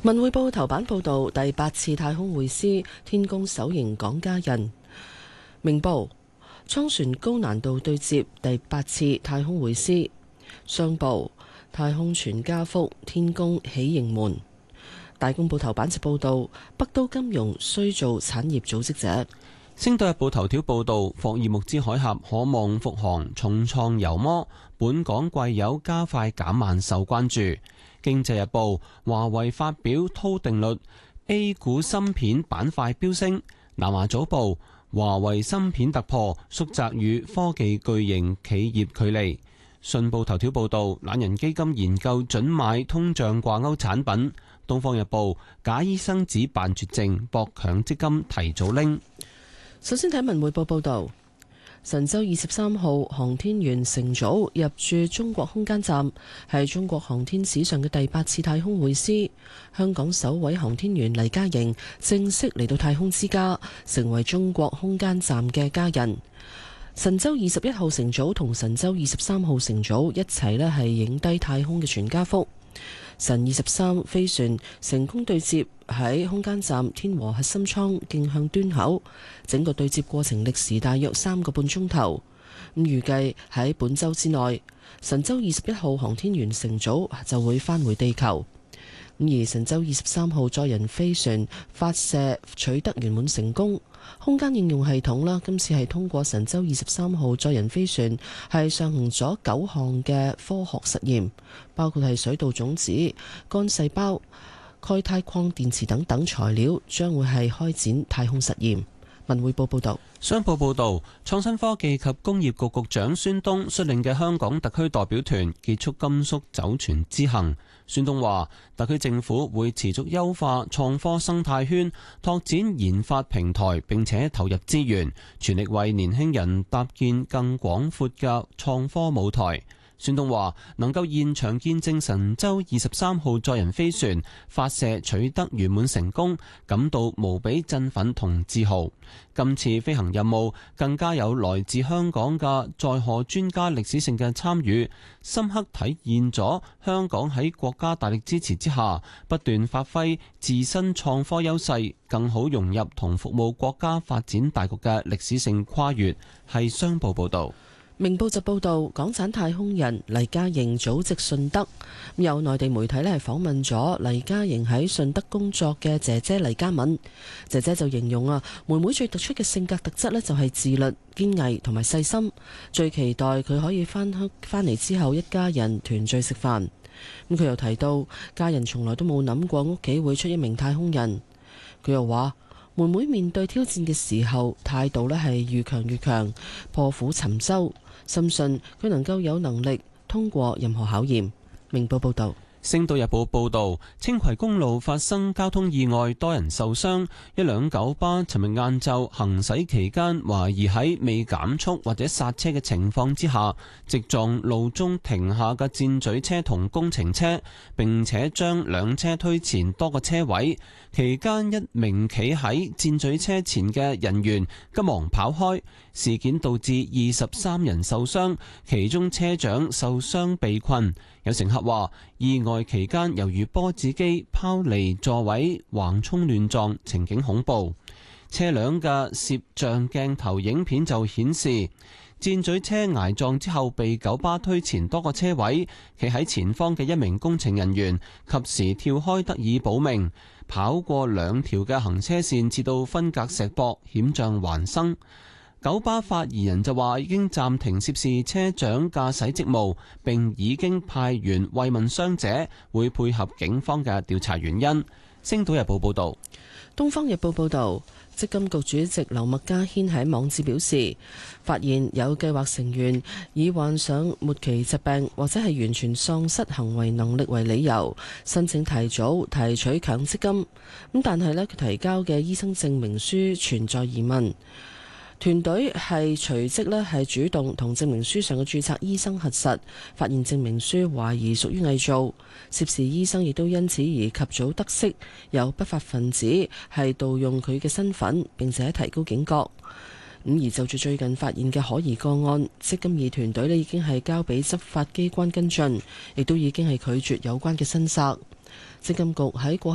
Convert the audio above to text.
文匯報頭版報道第8次太空會師，天宮首型港家人。明報艙船高難度對接，第8次太空會師。商報太空全家福，天宮喜迎門。大公報頭版就報道北都金融需做產業組織者。 星島日報頭條報道霍爾木茲海峽可望復航，重創油魔，本港貴油加快減慢受關注。經濟日報華為發表韜定律，A 股芯片板塊飆升。南華早報華為芯片突破，縮窄與科技巨型企業距離。信報頭條報道懶人基金研究準買通脹掛鈎產品。東方日報假醫生紙辦絕症，博強積金提早拎。 首先睇文匯報報道。神舟23號航天員乘組入駐中國空間站，係中國航天史上嘅第8次太空會師。香港首位航天員黎嘉瑩正式嚟到太空之家，成為中國空間站嘅家人。神舟21號乘組同神舟23號乘組一齊係影低太空嘅全家福。神23飛船成功對接喺空間站天和核心艙徑向端口，整個對接過程歷時大約3個半鐘頭。預計喺本週之內，神舟21號航天員乘組就會返回地球。而神舟23號載人飛船發射取得圓滿成功。空間應用系統啦，今次係通過神舟23號載人飛船係上行咗9項嘅科學實驗，包括係水稻種子、幹細胞、鈣鈦礦電池等等材料，將會係開展太空實驗。文匯報報道。 商報報道，創新科技及工業局局長孫東率領嘅香港特區代表團結束甘肅酒泉之行。孫東話，特區政府會持續優化創科生態圈，拓展研發平台，並且投入資源，全力為年輕人搭建更廣闊嘅創科舞台。孫東話，能夠現場見證神舟23號載人飛船發射取得圓滿成功，感到無比振奮同自豪。今次飛行任務更加有來自香港嘅載荷專家歷史性嘅參與，深刻體現咗香港喺國家大力支持之下，不斷發揮自身創科優勢，更好融入同服務國家發展大局嘅歷史性跨越。係商報報導。 明報就報道，港產太空人黎嘉瑩祖籍順德。有內地媒體咧係訪問咗黎嘉瑩喺順德工作嘅姐姐黎嘉敏。姐姐就形容妹妹最突出嘅性格特質咧就係自律、堅毅同埋細心。最期待佢可以翻嚟之後，一家人團聚食飯。佢又提到，家人從來都冇諗過屋企會出一名太空人。佢又話，妹妹面對挑戰嘅時候，態度咧係愈強愈強，破釜沉舟。深信佢能夠有能力通過任何考驗。明報報道。 星島日報報導，青葵公路發生交通意外，多人受傷。一輛九巴尋日晏晝行駛期間，懷疑喺未減速或者剎車嘅情況之下，直撞路中停下嘅箭咀車同工程車，並且將兩車推前多個車位。期間，一名企喺箭咀車前嘅人員急忙跑開。事件導致23人受傷，其中車長受傷被困。有乘客話，意外期間猶如波子機拋離座位，橫衝亂撞，情景恐怖。車輛嘅攝像鏡頭影片就顯示，箭咀車挨撞之後被九巴推前多個車位，企喺前方嘅一名工程人員及時跳開得以保命，跑過2條嘅行車線至到分隔石壆，險象環生。九巴發言人就話，已經暫停涉事車長駕駛職務，並已經派員慰問傷者，會配合警方嘅調查原因。星島日報報道。 東方日報報道，積金局主席劉麥嘉軒喺網誌表示，發現有計劃成員以患上末期疾病或者係完全喪失行為能力為理由，申請提早提取強積金。但係佢提交嘅醫生證明書存在疑問。團隊係隨即係主動同證明書上嘅註冊醫生核實，發現證明書懷疑屬於偽造。涉事醫生亦都因此而及早得悉有不法分子係盜用佢嘅身份，並且提高警覺。而就住最近發現嘅可疑個案，積金易團隊已經係交俾執法機關跟進，亦都已經係拒絕有關嘅申索。積金局喺過